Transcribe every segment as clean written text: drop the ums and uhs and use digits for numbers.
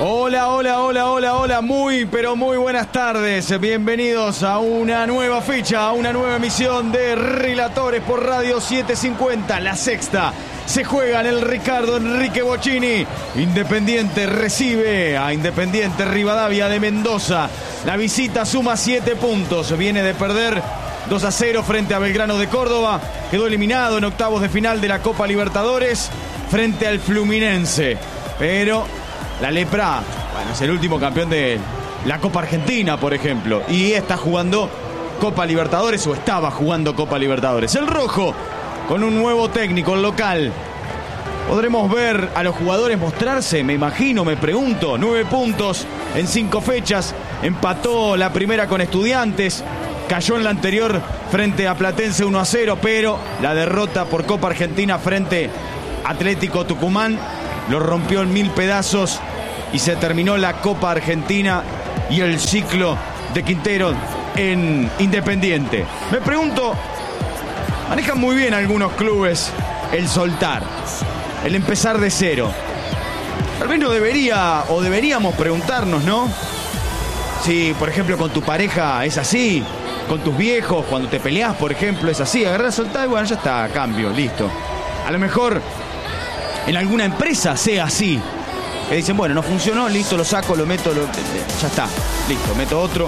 Hola, hola, hola, hola, hola, muy, pero muy buenas tardes. Bienvenidos a una nueva fecha, a una nueva emisión de Relatores por Radio 750, la sexta. Se juega en el Ricardo Enrique Bocchini. Independiente recibe a Independiente Rivadavia de Mendoza. La visita suma 7 puntos. Viene de perder 2-0 frente a Belgrano de Córdoba. Quedó eliminado en octavos de final de la Copa Libertadores frente al Fluminense. Pero la Lepra, bueno, es el último campeón de la Copa Argentina, por ejemplo. Y está jugando Copa Libertadores, o estaba jugando Copa Libertadores. El rojo, con un nuevo técnico, el local. ¿Podremos ver a los jugadores mostrarse? Me imagino, me pregunto. 9 puntos en 5 fechas. Empató la primera con Estudiantes. Cayó en la anterior frente a Platense 1-0. Pero la derrota por Copa Argentina frente a Atlético Tucumán lo rompió en 1000 pedazos. Y se terminó la Copa Argentina y el ciclo de Quintero en Independiente. Me pregunto, manejan muy bien algunos clubes el soltar, el empezar de cero. Tal vez no debería, o deberíamos preguntarnos, ¿no? Si, por ejemplo, con tu pareja es así, con tus viejos, cuando te peleás, por ejemplo, es así. Agarrás, soltás y bueno, ya está, cambio, listo. A lo mejor en alguna empresa sea así. Que dicen, bueno, no funcionó, listo, lo saco, lo meto, ya está, listo, meto otro.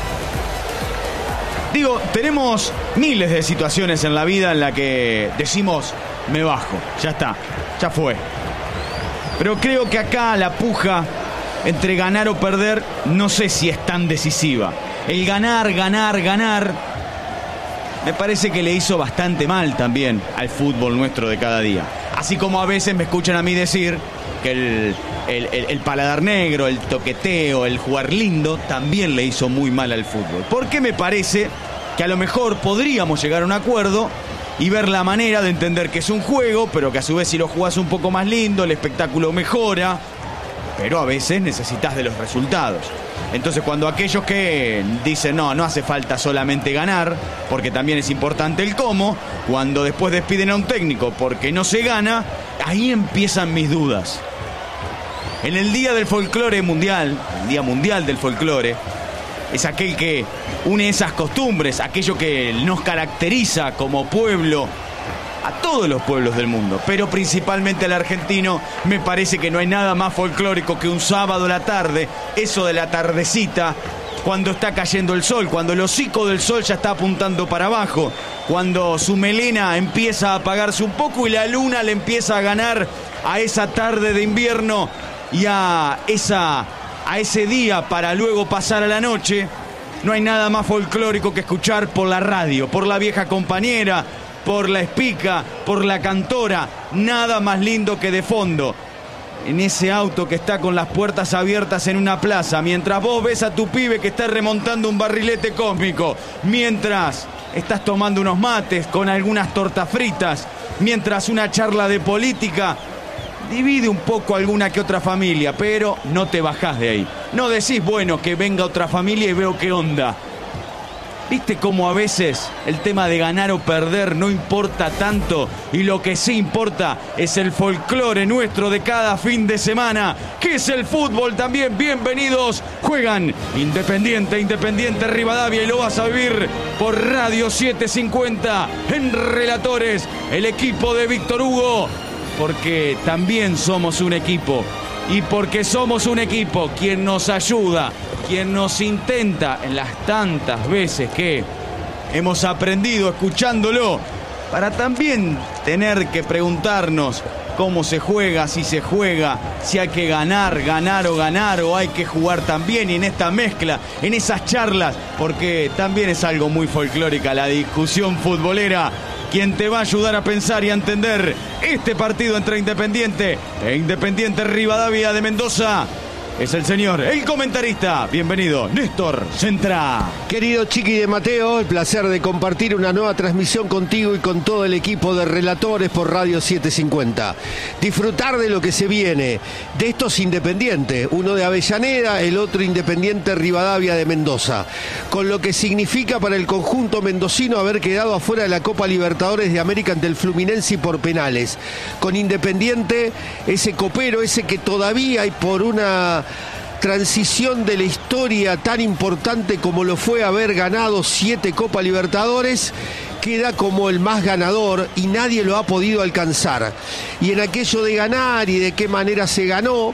Digo, tenemos miles de situaciones en la vida en la que decimos, me bajo, ya está, ya fue. Pero creo que acá la puja entre ganar o perder, no sé si es tan decisiva. El ganar, me parece que le hizo bastante mal también al fútbol nuestro de cada día. Así como a veces me escuchan a mí decir que el paladar negro, el toqueteo, el jugar lindo, también le hizo muy mal al fútbol. Porque me parece que a lo mejor podríamos llegar a un acuerdo y ver la manera de entender que es un juego, pero que a su vez si lo jugás un poco más lindo, el espectáculo mejora, pero a veces necesitas de los resultados. Entonces cuando aquellos que dicen no hace falta solamente ganar, porque también es importante el cómo, cuando después despiden a un técnico porque no se gana, ahí empiezan mis dudas. En el Día del Folclore Mundial, el Día Mundial del Folclore, es aquel que une esas costumbres, aquello que nos caracteriza como pueblo, a todos los pueblos del mundo, pero principalmente al argentino. Me parece que no hay nada más folclórico que un sábado a la tarde, eso de la tardecita, cuando está cayendo el sol, cuando el hocico del sol ya está apuntando para abajo, cuando su melena empieza a apagarse un poco y la luna le empieza a ganar a esa tarde de invierno y a ese día para luego pasar a la noche. No hay nada más folclórico que escuchar por la radio, por la vieja compañera, por la espica, por la cantora. Nada más lindo que de fondo, en ese auto que está con las puertas abiertas en una plaza, mientras vos ves a tu pibe que está remontando un barrilete cósmico, mientras estás tomando unos mates con algunas tortas fritas, mientras una charla de política divide un poco alguna que otra familia, pero no te bajás de ahí. No decís, bueno, que venga otra familia y veo qué onda. ¿Viste cómo a veces el tema de ganar o perder no importa tanto? Y lo que sí importa es el folclore nuestro de cada fin de semana, que es el fútbol también. Bienvenidos, juegan Independiente Rivadavia, y lo vas a vivir por Radio 750 en Relatores, el equipo de Víctor Hugo, porque también somos un equipo. Y porque somos un equipo, quien nos ayuda, quien nos intenta en las tantas veces que hemos aprendido escuchándolo, para también tener que preguntarnos cómo se juega, si hay que ganar o hay que jugar también. Y en esta mezcla, en esas charlas, porque también es algo muy folclórica la discusión futbolera, quien te va a ayudar a pensar y a entender este partido entre Independiente e Independiente Rivadavia de Mendoza es el señor, el comentarista. Bienvenido, Néstor Centra. Querido Chiqui de Mateo, el placer de compartir una nueva transmisión contigo y con todo el equipo de Relatores por Radio 750. Disfrutar de lo que se viene, de estos Independientes, uno de Avellaneda, el otro Independiente Rivadavia de Mendoza, con lo que significa para el conjunto mendocino haber quedado afuera de la Copa Libertadores de América ante el Fluminense por penales. Con Independiente, ese copero, ese que todavía hay por una transición de la historia tan importante como lo fue haber ganado 7 Copa Libertadores, queda como el más ganador y nadie lo ha podido alcanzar. Y en aquello de ganar y de qué manera se ganó,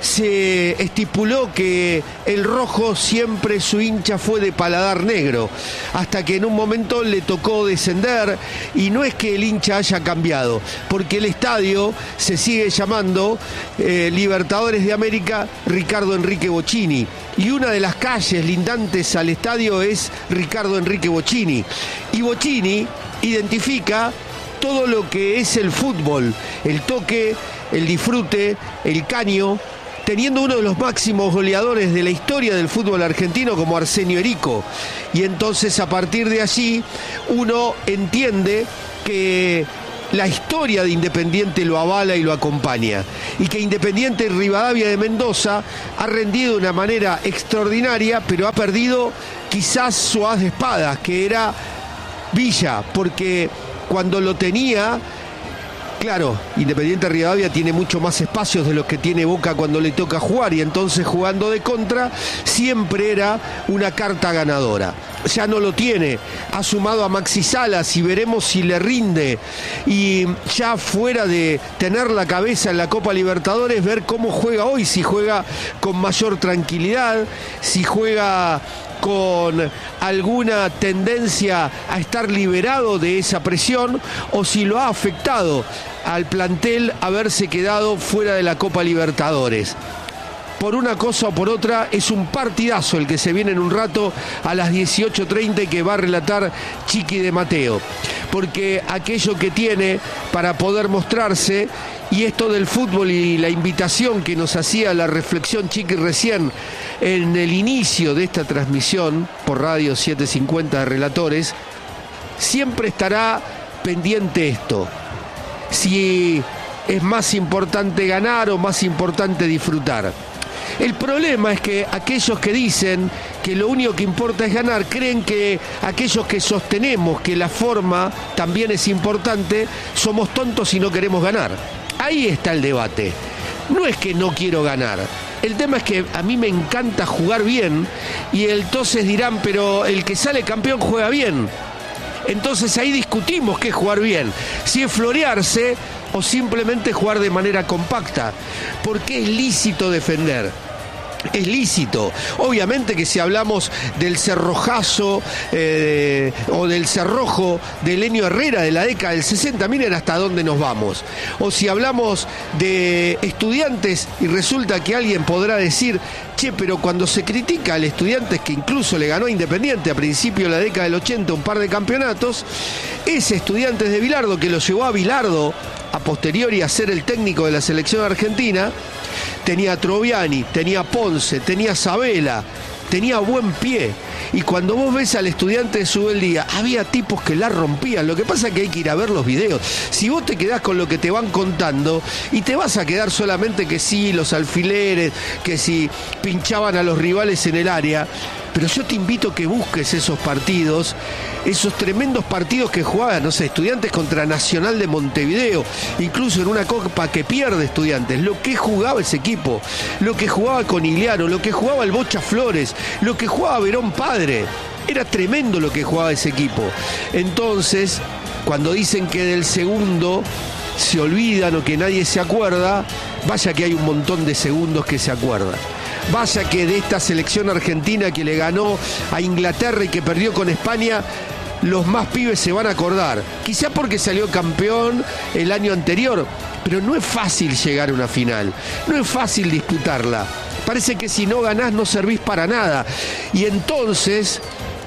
se estipuló que el rojo siempre su hincha fue de paladar negro, hasta que en un momento le tocó descender, y no es que el hincha haya cambiado, porque el estadio se sigue llamando Libertadores de América Ricardo Enrique Bocchini, y una de las calles lindantes al estadio es Ricardo Enrique Bocchini, y Bocchini identifica todo lo que es el fútbol, el toque, el disfrute, el caño, teniendo uno de los máximos goleadores de la historia del fútbol argentino como Arsenio Erico. Y entonces a partir de allí uno entiende que la historia de Independiente lo avala y lo acompaña, y que Independiente Rivadavia de Mendoza ha rendido de una manera extraordinaria, pero ha perdido quizás su as de espadas, que era Villa, porque cuando lo tenía... Claro, Independiente Rivadavia tiene mucho más espacios de los que tiene Boca cuando le toca jugar, y entonces jugando de contra siempre era una carta ganadora. Ya no lo tiene, ha sumado a Maxi Salas y veremos si le rinde, y ya fuera de tener la cabeza en la Copa Libertadores, ver cómo juega hoy, si juega con mayor tranquilidad, si juega con alguna tendencia a estar liberado de esa presión, o si lo ha afectado al plantel haberse quedado fuera de la Copa Libertadores. Por una cosa o por otra, es un partidazo el que se viene en un rato a las 18:30 y que va a relatar Chiqui de Mateo, porque aquello que tiene para poder mostrarse, y esto del fútbol y la invitación que nos hacía la reflexión Chiqui recién en el inicio de esta transmisión por Radio 750 de Relatores, siempre estará pendiente esto: si es más importante ganar o más importante disfrutar. El problema es que aquellos que dicen que lo único que importa es ganar, creen que aquellos que sostenemos que la forma también es importante, somos tontos y no queremos ganar. Ahí está el debate. No es que no quiero ganar. El tema es que a mí me encanta jugar bien, y entonces dirán, pero el que sale campeón juega bien. Entonces ahí discutimos qué es jugar bien, si es florearse o simplemente jugar de manera compacta, porque es lícito defender. Es lícito. Obviamente que si hablamos del cerrojazo o del cerrojo de Lenio Herrera de la década del 60, miren hasta dónde nos vamos. O si hablamos de Estudiantes y resulta que alguien podrá decir, che, pero cuando se critica al Estudiantes, que incluso le ganó a Independiente a principios de la década del 80 un par de campeonatos, ese Estudiantes de Bilardo, que lo llevó a Bilardo a posteriori a ser el técnico de la selección argentina, tenía a Troviani, tenía a Ponce, tenía a Sabela, tenía buen pie. Y cuando vos ves al Estudiante de Subeldía, había tipos que la rompían. Lo que pasa es que hay que ir a ver los videos. Si vos te quedás con lo que te van contando y te vas a quedar solamente que sí, los alfileres, que si pinchaban a los rivales en el área, pero yo te invito a que busques esos partidos, esos tremendos partidos que jugaban, no sé, Estudiantes contra Nacional de Montevideo, incluso en una copa que pierde Estudiantes, lo que jugaba ese equipo, lo que jugaba Conigliano, lo que jugaba el Bocha Flores, lo que jugaba Verón Padre, era tremendo lo que jugaba ese equipo. Entonces, cuando dicen que del segundo se olvidan o que nadie se acuerda, vaya que hay un montón de segundos que se acuerdan. Vaya que de esta selección argentina que le ganó a Inglaterra y que perdió con España, los más pibes se van a acordar. Quizá porque salió campeón el año anterior, pero no es fácil llegar a una final. No es fácil disputarla. Parece que si no ganás no servís para nada. Y entonces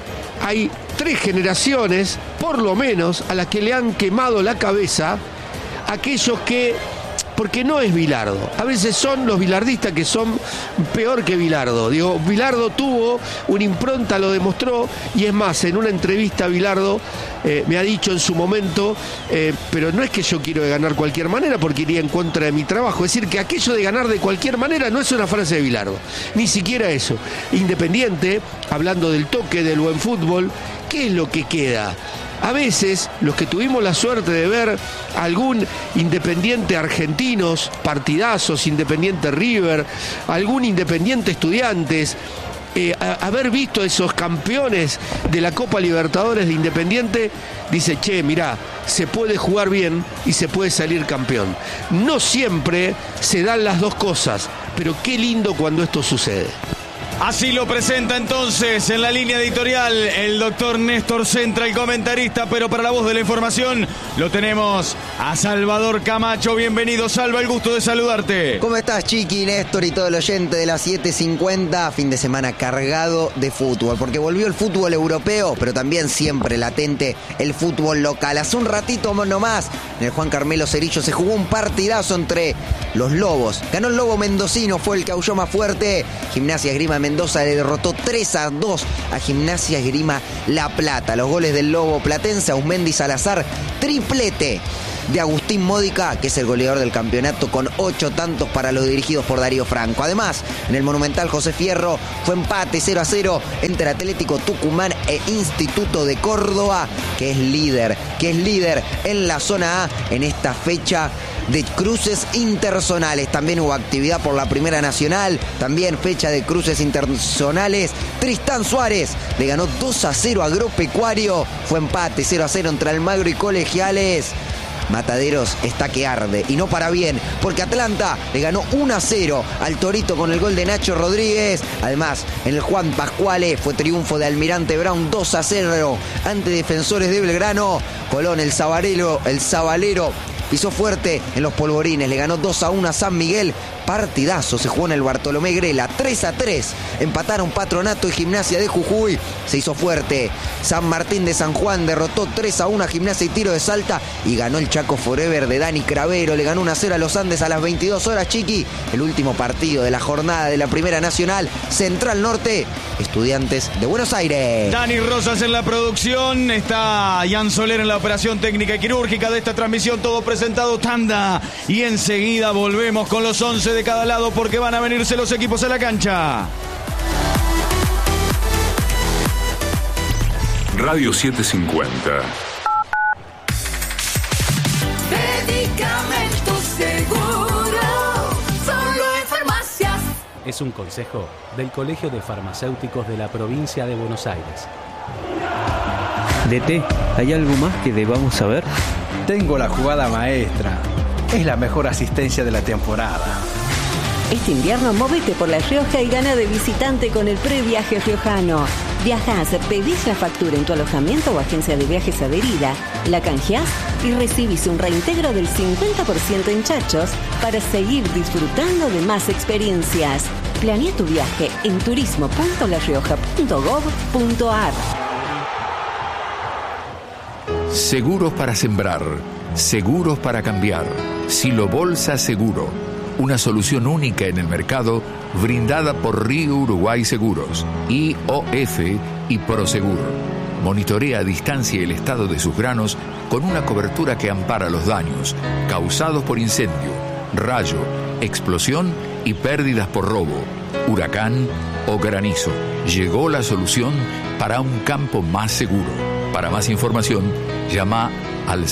hay 3 generaciones, por lo menos, a las que le han quemado la cabeza aquellos que... Porque no es Bilardo. A veces son los bilardistas que son peor que Bilardo. Digo, Bilardo tuvo una impronta, lo demostró, y es más, en una entrevista Bilardo me ha dicho en su momento, pero no es que yo quiero ganar cualquier manera porque iría en contra de mi trabajo. Es decir, que aquello de ganar de cualquier manera no es una frase de Bilardo. Ni siquiera eso. Independiente, hablando del toque, del buen fútbol, ¿qué es lo que queda? A veces, los que tuvimos la suerte de ver algún Independiente Argentinos, partidazos, Independiente River, algún Independiente Estudiantes, haber visto esos campeones de la Copa Libertadores de Independiente, dice, che, mirá, se puede jugar bien y se puede salir campeón. No siempre se dan las dos cosas, pero qué lindo cuando esto sucede. Así lo presenta entonces en la línea editorial el doctor Néstor Centra, el comentarista, pero para la voz de la información lo tenemos a Salvador Camacho. Bienvenido, Salva, el gusto de saludarte. ¿Cómo estás, Chiqui, Néstor y todo el oyente de las 7:50? Fin de semana cargado de fútbol, porque volvió el fútbol europeo, pero también siempre latente el fútbol local. Hace un ratito nomás, en el Juan Carmelo Cerillo se jugó un partidazo entre los Lobos. Ganó el Lobo mendocino, fue el que aulló más fuerte. Gimnasia Esgrima Mendoza le derrotó 3-2 a Gimnasia Esgrima La Plata. Los goles del Lobo platense, Ausmendi Salazar, triplete de Agustín Módica, que es el goleador del campeonato, con 8 tantos para los dirigidos por Darío Franco. Además, en el Monumental José Fierro fue empate 0-0 entre Atlético Tucumán e Instituto de Córdoba, que es líder en la zona A en esta fecha de cruces interzonales. También hubo actividad por la Primera Nacional, también fecha de cruces interzonales. Tristán Suárez le ganó 2-0 a Agropecuario, fue empate 0-0 entre Almagro y Colegiales. Mataderos está que arde, y no para bien, porque Atlanta le ganó 1-0 al Torito con el gol de Nacho Rodríguez. Además, en el Juan Pascuale fue triunfo de Almirante Brown 2-0 ante Defensores de Belgrano. Colón, el Zabalero pisó fuerte en los Polvorines, le ganó 2-1 a San Miguel. Partidazo se jugó en el Bartolomé Grela, 3-3. Empataron Patronato y Gimnasia de Jujuy. Se hizo fuerte San Martín de San Juan, derrotó 3-1 a Gimnasia y Tiro de Salta. Y ganó el Chaco Forever de Dani Cravero, le ganó 1-0 a los Andes a las 22 horas, Chiqui. El último partido de la jornada de la Primera Nacional, Central Norte, Estudiantes de Buenos Aires. Dani Rosas en la producción, está Jan Soler en la operación técnica y quirúrgica de esta transmisión. Todo presentado, tanda, y enseguida volvemos con los 11 de cada lado, porque van a venirse los equipos a la cancha. Radio 750. Medicamentos Seguro, solo en farmacias. Es un consejo del Colegio de Farmacéuticos de la provincia de Buenos Aires. DT, ¿hay algo más que debamos saber? Tengo la jugada maestra. Es la mejor asistencia de la temporada. Este invierno móvete por La Rioja y gana de visitante con el previaje riojano. Viajás, pedís la factura en tu alojamiento o agencia de viajes adherida, la canjeás y recibís un reintegro del 50% en chachos para seguir disfrutando de más experiencias. Planea tu viaje en turismo.larioja.gov.ar. Seguros para sembrar, seguros para cambiar. Silo Bolsa Seguro, una solución única en el mercado brindada por Río Uruguay Seguros, IOF y Prosegur. Monitorea a distancia el estado de sus granos con una cobertura que ampara los daños causados por incendio, rayo, explosión y pérdidas por robo, huracán o granizo. Llegó la solución para un campo más seguro. Para más información, llama al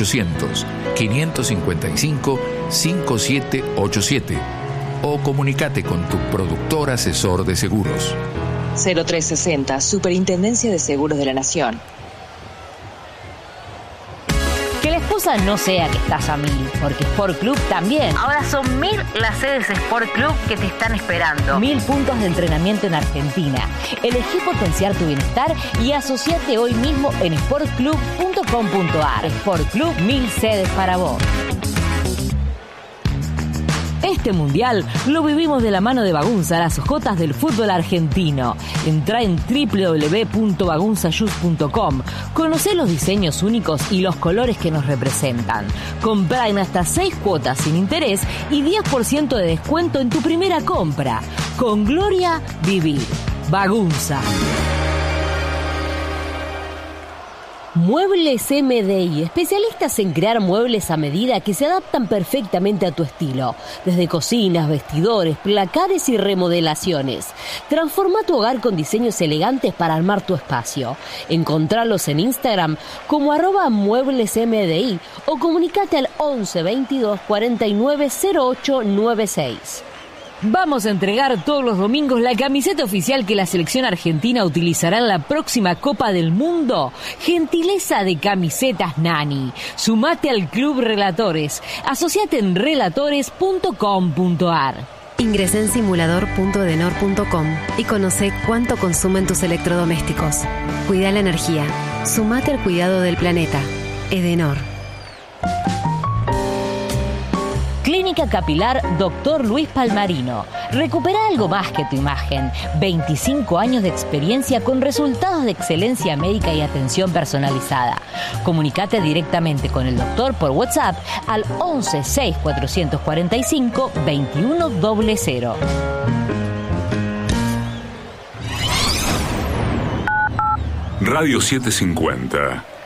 0800-555-5787 o comunícate con tu productor asesor de seguros. 0360, Superintendencia de Seguros de la Nación. Que la excusa no sea que estás a 1000, porque Sport Club también. Ahora son 1000 las sedes Sport Club que te están esperando. 1000 puntos de entrenamiento en Argentina. Elegí potenciar tu bienestar y asociate hoy mismo en sportclub.com.ar. Sport Club, 1000 sedes para vos. Este mundial lo vivimos de la mano de Bagunza, las jotas del fútbol argentino. Entrá en www.bagunzashoes.com. Conocé los diseños únicos y los colores que nos representan. Comprá en hasta 6 cuotas sin interés y 10% de descuento en tu primera compra. Con gloria, vivir. Bagunza. Muebles MDI, especialistas en crear muebles a medida que se adaptan perfectamente a tu estilo. Desde cocinas, vestidores, placares y remodelaciones. Transforma tu hogar con diseños elegantes para armar tu espacio. Encontralos en Instagram como @mueblesmdi o comunicate al 11 22 49 08 96. Vamos a entregar todos los domingos la camiseta oficial que la selección argentina utilizará en la próxima Copa del Mundo. Gentileza de Camisetas Nani. Sumate al Club Relatores. Asociate en relatores.com.ar. Ingresa en simulador.edenor.com y conoce cuánto consumen tus electrodomésticos. Cuida la energía. Sumate al cuidado del planeta. Edenor. Clínica Capilar Dr. Luis Palmarino. Recupera algo más que tu imagen. 25 años de experiencia con resultados de excelencia médica y atención personalizada. Comunicate directamente con el doctor por WhatsApp al 11 6 445 2100. Radio 750.